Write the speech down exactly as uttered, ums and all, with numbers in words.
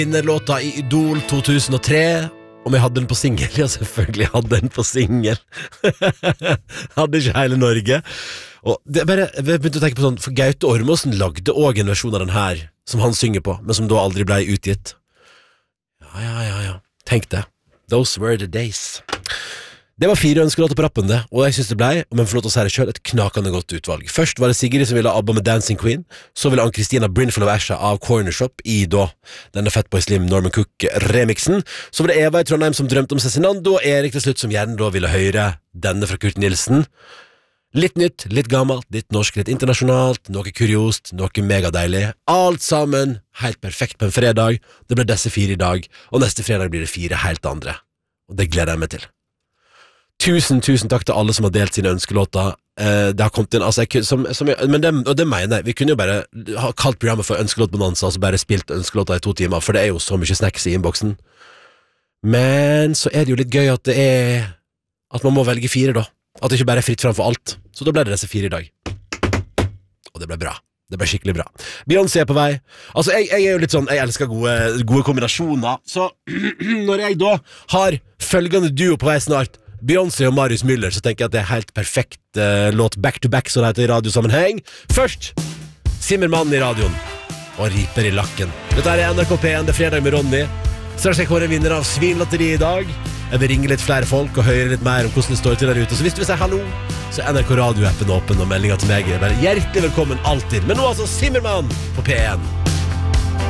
Vinnerlåta i Idol to tusen og tre. Om jeg hadde den på singel? Ja, selvfølgelig hadde den på singel. Hadde ikke hele Norge. Og det er bare, jeg begynte å tenke på sånn, for Gaute Ormåsen lagde også en versjon av den her, som han synger på, men som da aldri ble utgitt. Ja, ja, ja, ja. Tenk det. Those were the days. Det var fire ønskelåter på rappen det, og jeg synes det ble, om jeg får lov til å si det selv, et knakende godt utvalg. Først var det Sigrid som ville ha ABBA med Dancing Queen, så ville Ann-Kristina Brinful of Asha av Corner Shop i da denne Fatboy Slim Norman Cook-remixen. Så var det Eva i Trondheim som drømte om Cezinando, og Erik til slutt som gjerne da ville høre denne fra Kurt Nilsen. Litt nytt, litt gammelt, litt norsk, litt internasjonalt, noe kuriost, noe megadeilig. Alt sammen helt perfekt på en fredag. Det ble disse fire i dag, og neste fredag blir det fire helt andre. Og det gleder jeg meg til. Tusen, tusen takk til alle som har delt sine ønskelåter. Eh, det har kommet inn, altså, jeg, som, som jeg, men det, og det mener jeg, vi kunne jo bare ha kalt programmet for Ønskelåtbonanza, altså bare spilt ønskelåter i to timer, for det er jo så mye snacks i innboksen. Men så er det jo litt gøy at det er, at man må velge fire da. At det ikke bare er fritt frem for alt. Så da ble det disse fire i dag. Og det ble bra. Det ble skikkelig bra. Beyoncé er på vei. Altså, jeg, jeg er jo litt sånn, jeg elsker gode, gode kombinasjoner. Så når jeg da har følgende duo på vei snart, Beyoncé og Marius Müller, så tenker jeg at det er helt perfekt uh, låt back to back, så det heter i radiosammenheng. Først, Simmermannen i radioen, og Riper i lakken. Dette er N R K P en, det er fredag med Ronny. Straks jeg kårer en vinner av Svinlotteri i dag. Jeg vil ringe litt flere folk og høre litt mer om hvordan det står til der ute. Så hvis du vil si hallo, så er N R K Radio-appen åpen, og meldingen til meg er bare hjertelig velkommen alltid. Men nå altså Simmermann på P en.